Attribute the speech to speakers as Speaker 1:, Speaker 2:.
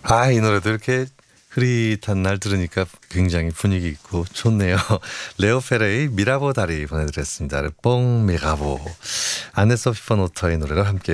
Speaker 1: 아, 이 노래도 이렇게 흐릿한 날 들으니까 굉장히 분위기 있고 좋네요. 레오 페레의 미라보 다리 보내드렸습니다. 뽕 미라보. 아네 소피 포노터의 노래를 함께